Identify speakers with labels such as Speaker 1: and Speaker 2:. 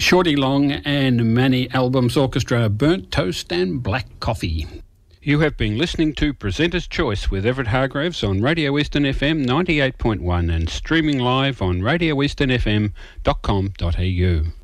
Speaker 1: Shorty Long and Manny Albums Orchestra, Burnt Toast and Black Coffee. You have been listening to Presenter's Choice with Everett Hargraves on Radio Eastern FM 98.1 and streaming live on radioeasternfm.com.au.